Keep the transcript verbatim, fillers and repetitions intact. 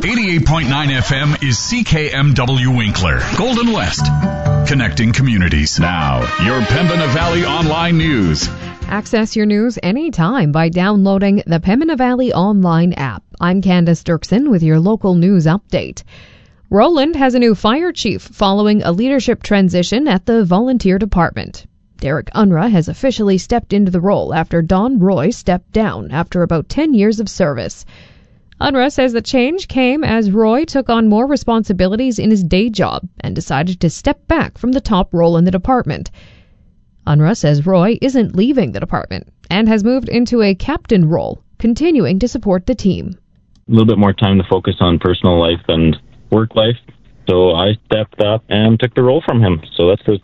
eighty-eight point nine F M is C K M W Winkler, Golden West, connecting communities. Now, your Pembina Valley Online News. Access your news anytime by downloading the Pembina Valley Online app. I'm Candace Dirksen with your local news update. Roland has a new fire chief following a leadership transition at the volunteer department. Derek Unruh has officially stepped into the role after Don Roy stepped down after about ten years of service. Unruh says the change came as Roy took on more responsibilities in his day job and decided to step back from the top role in the department. Unruh says Roy isn't leaving the department and has moved into a captain role, continuing to support the team. A little bit more time to focus on personal life and work life, so I stepped up and took the role from him. So that's the